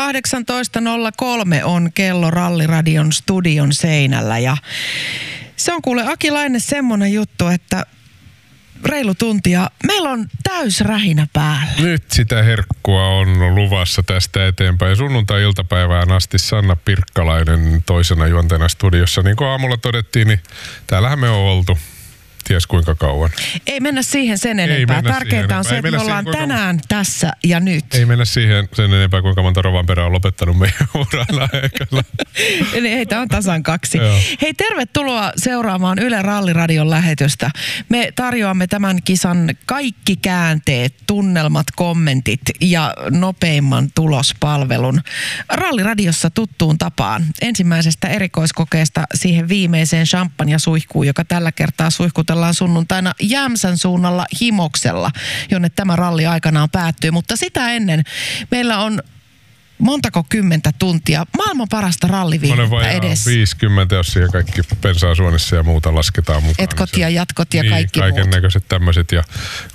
18.03 on kello Ralliradion studion seinällä ja se on kuule Aki Laine semmonen juttu, että reilu tuntia. Meillä on täysrähinä päällä. Nyt sitä herkkua on luvassa tästä eteenpäin. Sunnuntai-iltapäivään asti Sanna Pirkkalainen toisena juonteena studiossa. Niin kuin aamulla todettiin, niin täällähän me on oltu. Ties kuinka kauan. Ei mennä siihen sen enempää. Tärkeintä on se, että me ollaan tänään tässä ja nyt. Ei mennä siihen sen enempää, kuinka monta Rovanperää on lopettanut meidän uran aikana. Eli heitä on tasan 2. Joo. Hei, tervetuloa seuraamaan Yle Ralliradion lähetystä. Me tarjoamme tämän kisan kaikki käänteet, tunnelmat, kommentit ja nopeimman tulospalvelun. Ralliradiossa tuttuun tapaan. Ensimmäisestä erikoiskokeesta siihen viimeiseen champagne-suihkuun, joka tällä kertaa suihkutellaan sunnuntaina Jämsän suunnalla Himoksella, jonne tämä ralli aikanaan päättyy. Mutta sitä ennen meillä on montako 10 tuntia maailman parasta ralliviihdettä edessä. 50, jos siihen kaikki bensaasuonissa ja muuta lasketaan mukaan. Etkot ja jatkot ja niin, kaikki muut. Kaiken näköiset tämmöiset. Ja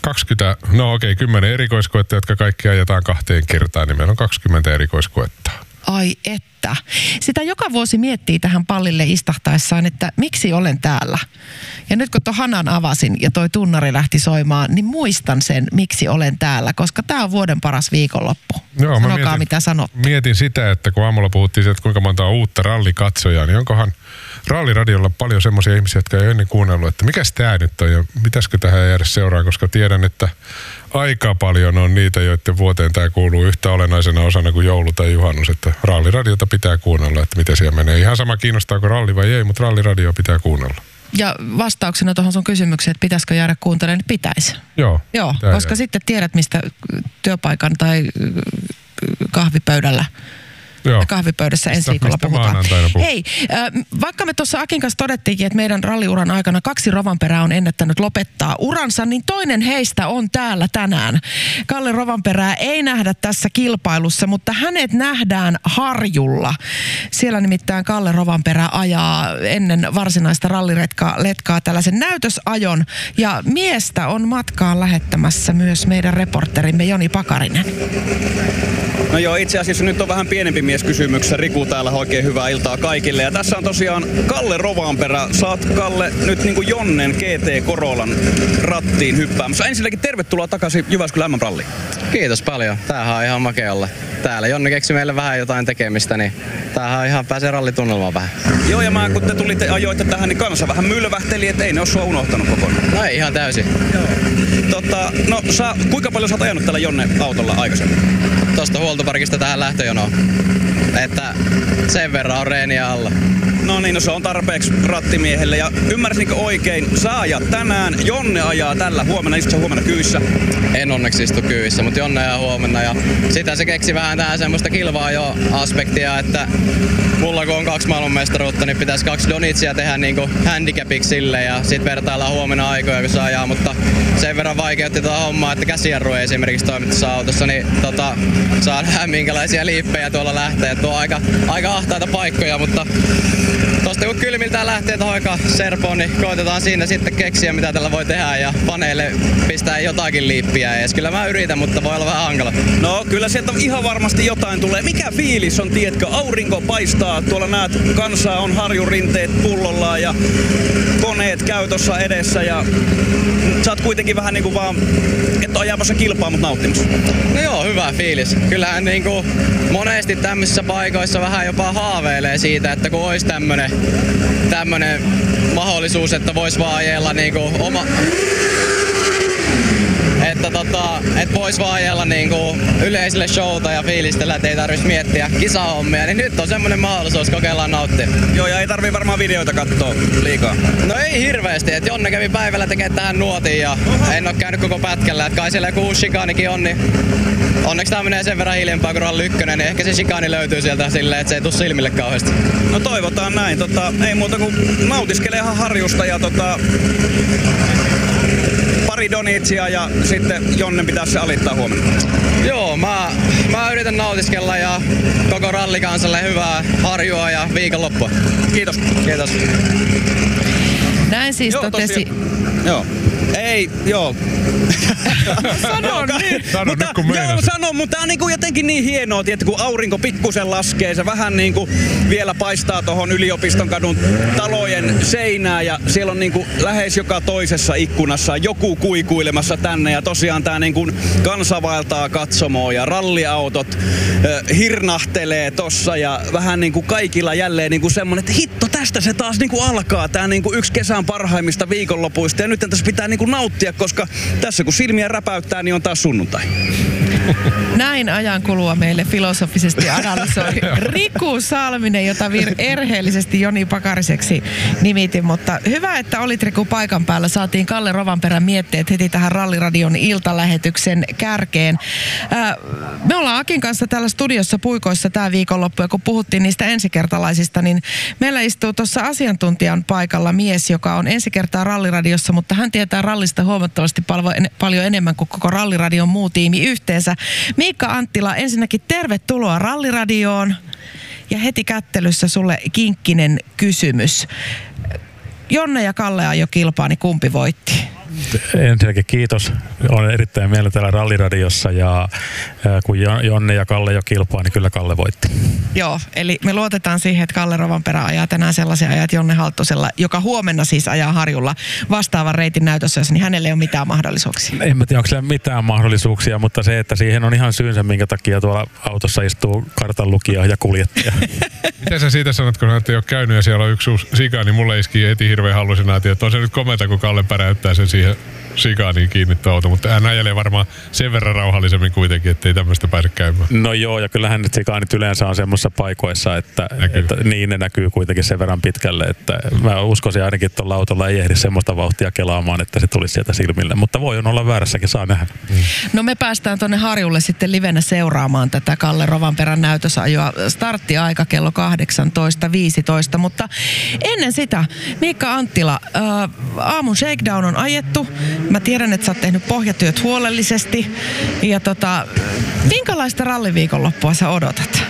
10 erikoiskoetta, jotka kaikki ajetaan 2 kertaan, niin meillä on 20 erikoiskoetta. Ai että. Sitä joka vuosi miettii tähän pallille istahtaessaan, että miksi olen täällä. Ja nyt kun tuon hanan avasin ja toi tunnari lähti soimaan, niin muistan sen, miksi olen täällä, koska tämä on vuoden paras viikonloppu. Joo, sanokaa mitä sanotte. Mietin sitä, että kun aamulla puhuttiin siitä, että kuinka monta on uutta rallikatsojaa, niin onkohan Ralliradiolla paljon semmoisia ihmisiä, jotka ei ole ennen kuunnellut, että mikäs tää nyt on ja pitäisikö tähän jäädä seuraan, koska tiedän, että aika paljon on niitä, joiden vuoteen tämä kuuluu yhtä olennaisena osana kuin joulu tai juhannus, että Ralliradiota pitää kuunnella, että miten siellä menee. Ihan sama kiinnostaako ralli vai ei, mutta Ralliradio pitää kuunnella. Ja vastauksena tuohon sun kysymykseen, että pitäisikö jäädä kuuntelemaan, niin pitäisi. Joo, koska sitten tiedät, mistä työpaikan tai kahvipöydällä. Joo. Kahvipöydässä ensi viikolla puhutaan. Hei, vaikka me tuossa Akin kanssa todettiinkin, että meidän ralliuran aikana 2 Rovanperää on ennättänyt lopettaa uransa, niin toinen heistä on täällä tänään. Kalle Rovanperää ei nähdä tässä kilpailussa, mutta hänet nähdään Harjulla. Siellä nimittäin Kalle Rovanperä ajaa ennen varsinaista ralliretkaa tällaisen näytösajon. Ja miestä on matkaan lähettämässä myös meidän reporterimme Joni Pakarinen. No joo, itse asiassa nyt on vähän pienempi mies kysymyksessä. Riku täällä, oikein hyvää iltaa kaikille. Ja tässä on tosiaan Kalle Rovanperä. Saat, Kalle, nyt niin kuin Jonnen GT Corollan rattiin hyppäämässä. Ensinnäkin tervetuloa takaisin Jyväskylän MM-ralliin. Kiitos paljon. Tämähän on ihan makea olla täällä. Jonne keksi meille vähän jotain tekemistä, niin tämähän on ihan pääsee rallitunnelmaan vähän. Joo, ja kun te tulitte ajoitte tähän, niin kanssa vähän mylvähteli, että ei ne ole sua unohtanut kokonaan. No ei ihan täysin. Joo. Kuinka paljon sä oot ajanut tällä Jonne-autolla aikaisemmin? Tuosta huoltoparkista tähän lähtöjonoon. Että sen verran on reeniä alla. No niin, se on tarpeeksi rattimiehelle. Ja ymmärsinkö oikein, sä ajat tänään, Jonne ajaa tällä huomenna, istut sä huomenna kyyssä? En onneksi istu kyyssä, mutta Jonne ajaa huomenna. Ja sitä se keksi vähän tähän semmoista kilvaa jo aspektia, että mulla kun on 2 maailmanmestaruutta, niin pitäisi 2 donitsia tehdä niinku handicapiksi sille ja sit vertaillaan huomenna aikoja, kun se ajaa, mutta sen verran vaikeutti tätä hommaa, että käsijarru ei esimerkiksi toimi tässä autossa, niin saa nähdä minkälaisia liippejä tuolla lähtee. Tuo on aika ahtaita paikkoja, mutta tosta kun kylmiltään lähtee tuohon serpoon, niin koitetaan siinä sitten keksiä, mitä tällä voi tehdä ja paneelle pistää jotakin liippiä ees. Kyllä mä yritän, mutta voi olla vähän hankala. No kyllä sieltä ihan varmasti jotain tulee. Mikä fiilis on, tiedätkö? Aurinko paistaa, tuolla näet kansaa on harjurinteet pullollaan ja koneet käytössä edessä ja sä oot kuitenkin vähän niinku vaan, et ole ajamassa kilpaa, mutta nauttimassa. No joo, hyvä fiilis. Kyllähän niinku monesti tämmöisissä paikoissa vähän jopa haaveilee siitä, että kun olisi tämmönen mahdollisuus, että vois vaan ajella niinku oma... Että vois vaan ajella niinku yleisille showta ja fiilistellä, et ei tarvitsisi miettiä kisahommia, niin nyt on semmonen mahdollisuus, kokeillaan nauttia. Joo, ja ei tarvii varmaan videoita katsoa liikaa. No ei hirveästi, että Jonne kävi päivällä tekemään tähän nuotiin ja en oo käynyt koko pätkällä, että kai siellä joku uusi shikaanikin on, niin onneksi tää menee sen verran hiljempaa kuin Ralli 1, niin ehkä se shikaani löytyy sieltä silleen, että se ei tuu silmille kauheasti. No toivotaan näin, ei muuta kuin nautiskele ihan Harjusta ja pari donitsia ja sitten Jonne pitäisi se alittaa huomenna. Joo, mä yritän nautiskella ja koko rallikansalle hyvää Harjua ja viikonloppua. Kiitos. Kiitos. Näin siis totesi... Joo. Ei, joo. Sano niin. Sano nyt kun meinasit. Sano, mutta tää on niinku jotenkin niin hienoa, että kun aurinko pikkusen laskee, se vähän niinku vielä paistaa tohon Yliopiston kadun talojen seinää ja siellä on niinku lähes joka toisessa ikkunassa joku kuikuilemassa tänne ja tosiaan tää niinku kansa vaeltaa katsomoon ja ralliautot hirnahtelee tossa ja vähän niinku kaikilla jälleen niinku semmonen, että hitto tästä se taas niinku alkaa tää niinku yksi kesän parhaimmista viikonlopuista ja nyt tässä pitää niinku nauttia, koska tässä kun silmiä räpäyttää, niin on taas sunnuntai. Näin ajan kulua meille filosofisesti analysoi Riku Salminen, jota erheellisesti Joni Pakariseksi nimitin, mutta hyvä, että olit Riku paikan päällä. Saatiin Kalle Rovanperän mietteet heti tähän Ralliradion iltalähetyksen kärkeen. Me ollaan Akin kanssa täällä studiossa Puikoissa tämä viikonloppu ja kun puhuttiin niistä ensikertalaisista, niin meillä istuu tuossa asiantuntijan paikalla mies, joka on ensi kertaa Ralliradiossa, mutta hän tietää rallista huomattavasti paljon enemmän kuin koko Ralliradion muu tiimi yhteensä. Miikka Anttila, ensinnäkin tervetuloa Ralliradioon ja heti kättelyssä sulle kinkkinen kysymys. Jonne ja Kalle ajoi kilpaa, niin kumpi voitti? Ensinnäkin kiitos. Olen erittäin mielellä täällä Ralliradiossa ja kun Jonne ja Kalle jo kilpaa, niin kyllä Kalle voitti. Joo, eli me luotetaan siihen, että Kalle Rovanperä ajaa tänään sellaisia ajat Jonne Halttosella, joka huomenna siis ajaa Harjulla vastaavan reitin näytössä, niin hänelle ei ole mitään mahdollisuuksia. En mä tiedä, onko siellä mitään mahdollisuuksia, mutta se, että siihen on ihan syynsä, minkä takia tuolla autossa istuu kartanlukija ja kuljettaja. Mitä sä siitä sanot, kun et ole käynyt ja siellä on yksi sika, niin mulle iski heti hirveän hallusinaatio, että on se nyt komenta, kun Kalle päräyttää sen siihen sikaaniin kiinnitty auto, mutta hän ajelee varmaan sen verran rauhallisemmin kuitenkin, ettei tämmöistä pääse käymään. No joo, ja kyllähän nyt sikaanit yleensä on semmoisissa paikoissa, että niin ne näkyy kuitenkin sen verran pitkälle, että mä uskoisin ainakin, että tuolla autolla ei ehdi semmoista vauhtia kelaamaan, että se tulisi sieltä silmille, mutta voi olla väärässäkin, saa nähdä. No me päästään tuonne Harjulle sitten livenä seuraamaan tätä Kalle Rovanperän näytösajoa. Starttiaika kello 18.15, mutta ennen sitä Miikka Anttila, aamun shakedown on ajettu. Mä tiedän, että sä oot tehnyt pohjatyöt huolellisesti. Ja minkälaista ralliviikonloppua sä odotat?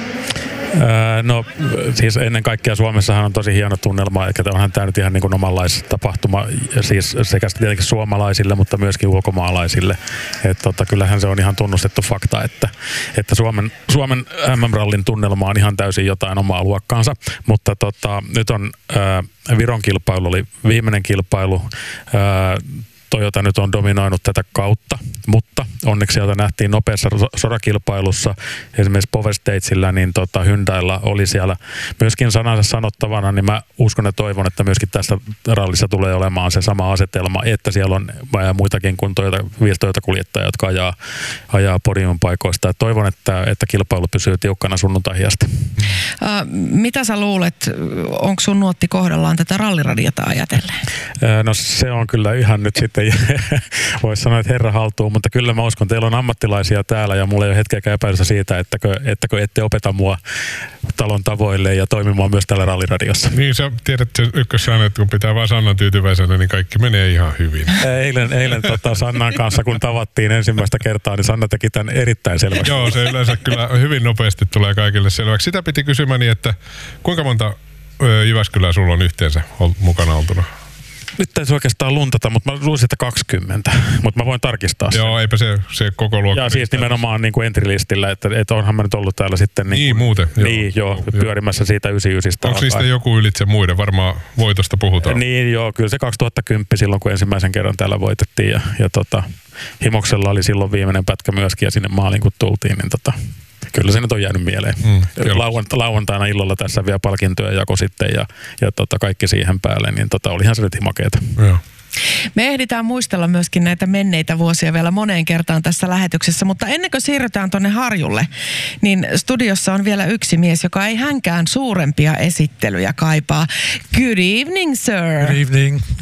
No siis ennen kaikkea Suomessahan on tosi hieno tunnelma, eikä onhan tämä nyt ihan niin kuin omanlaista tapahtuma, siis sekä tietenkin suomalaisille, mutta myöskin ulkomaalaisille. Että kyllähän se on ihan tunnustettu fakta, että Suomen MM-rallin tunnelma on ihan täysin jotain omaa luokkaansa, mutta nyt on Viron kilpailu oli viimeinen kilpailu. Toyota nyt on dominoinut tätä kautta, mutta onneksi sieltä nähtiin nopeassa sorakilpailussa, esimerkiksi Power Stagesillä, niin Hyundailla oli siellä myöskin sanansa sanottavana, niin mä uskon ja toivon, että myöskin tässä rallissa tulee olemaan se sama asetelma, että siellä on muitakin kuin 5 Toyota-kuljettajia, jotka ajaa podiumpaikoista. Toivon, että kilpailu pysyy tiukkana sunnuntai asti. Mitä sä luulet, onko sun nuotti kohdallaan tätä ralliradiota ajatellen? No se on kyllä ihan nyt sitten, voisi sanoa, että herra haltuun, mutta kyllä mä uskon, teillä on ammattilaisia täällä ja mulla ei ole hetkeäkään epäilystä siitä, ettäkö ette opeta mua talon tavoille ja toimimaan myös täällä ralliradiossa. Niin sä tiedät sen ykkössäännön, että kun pitää vaan Sannan tyytyväisenä, niin kaikki menee ihan hyvin. Eilen Sannan kanssa, kun tavattiin ensimmäistä kertaa, niin Sanna teki tämän erittäin selväksi. Joo, se yleensä kyllä hyvin nopeasti tulee kaikille selväksi. Sitä piti kysymäni, että kuinka monta Jyväskylää sulla on yhteensä mukana oltuna? Nyt täytyy oikeastaan luntata, mutta mä luulisin, että 20, mutta mä voin tarkistaa sen. Joo, eipä se koko luokka. Ja siis nimenomaan niin kuin entry-listillä, että onhan mä nyt ollut täällä sitten niin muuten. Joo, pyörimässä siitä 99. Onko niistä joku ylitse muiden? Varmaan voitosta puhutaan. Niin joo, kyllä se 2010 silloin, kun ensimmäisen kerran täällä voitettiin ja Himoksella oli silloin viimeinen pätkä myöskin ja sinne maaliin kun tultiin, niin kyllä se nyt on jäänyt mieleen. Lauantaina illalla tässä vielä palkintoja jako sitten ja kaikki siihen päälle, niin olihan se nyt himakeeta. Joo. Me ehditään muistella myöskin näitä menneitä vuosia vielä moneen kertaan tässä lähetyksessä, mutta ennen kuin siirrytään tuonne Harjulle, niin studiossa on vielä yksi mies, joka ei hänkään suurempia esittelyjä kaipaa. Good evening, sir. Good evening.